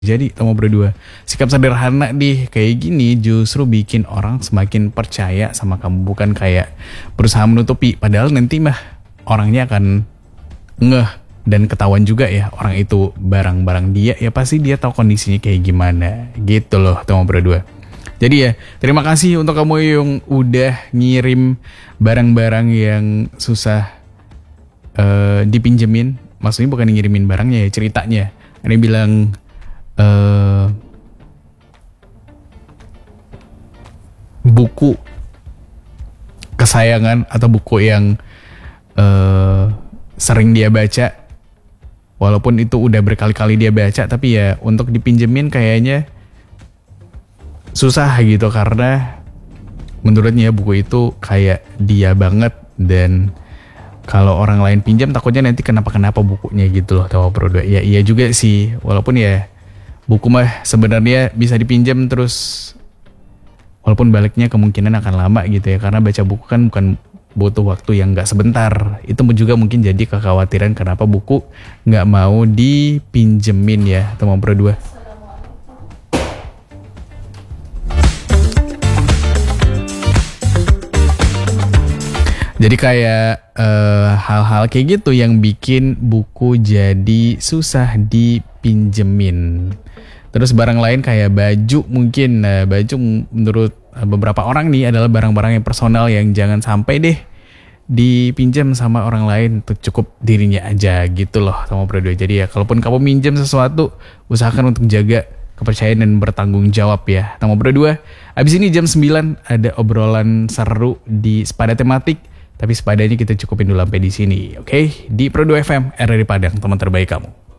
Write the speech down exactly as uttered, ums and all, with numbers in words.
Jadi kamu berdua, sikap sederhana deh kayak gini justru bikin orang semakin percaya sama kamu. Bukan kayak berusaha menutupi, padahal nanti mah orangnya akan ngeh dan ketahuan juga ya orang itu barang-barang dia, ya pasti dia tahu kondisinya kayak gimana gitu loh kamu berdua. Jadi ya terima kasih untuk kamu yang udah ngirim barang-barang yang susah uh, dipinjemin. Maksudnya bukan ngirimin barangnya ya, ceritanya. Ada yang bilang Uh, buku kesayangan atau buku yang uh, sering dia baca, walaupun itu udah berkali-kali dia baca, tapi ya untuk dipinjemin kayaknya susah gitu, karena menurutnya buku itu kayak dia banget, dan kalau orang lain pinjam takutnya nanti kenapa-kenapa bukunya gitu loh tahu bro. Ya iya juga sih, walaupun ya buku mah sebenarnya bisa dipinjam terus, walaupun baliknya kemungkinan akan lama gitu ya, karena baca buku kan bukan butuh waktu yang gak sebentar. Itu juga mungkin jadi kekhawatiran kenapa buku gak mau dipinjemin ya teman berdua. Jadi kayak uh, hal-hal kayak gitu yang bikin buku jadi susah dipinjemin. Terus barang lain kayak baju mungkin. Nah, baju menurut beberapa orang nih adalah barang-barang yang personal yang jangan sampai deh dipinjam sama orang lain. Tuh cukup dirinya aja gitu loh sama berdua. Jadi ya kalaupun kamu minjem sesuatu, usahakan untuk jaga kepercayaan dan bertanggung jawab ya sama berdua. Abis ini jam sembilan ada obrolan seru di Sepada Tematik. Tapi sepadanya kita cukupin dulu sampai di sini, oke? Okay? Di Pro dua F M, R R I Padang, teman terbaik kamu.